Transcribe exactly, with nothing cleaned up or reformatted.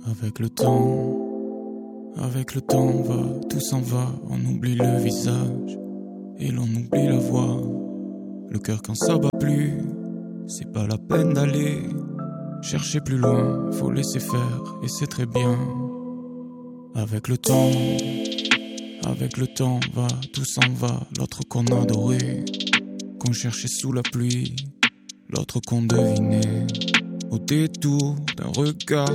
Avec le temps, avec le temps on va, tout s'en va, on oublie le visage et l'on oublie la voix. Le cœur quand ça bat plus, c'est pas la peine d'aller chercher plus loin, faut laisser faire et c'est très bien. Avec le temps, avec le temps on va, tout s'en va, l'autre qu'on adorait, qu'on cherchait sous la pluie, l'autre qu'on devinait au détour d'un regard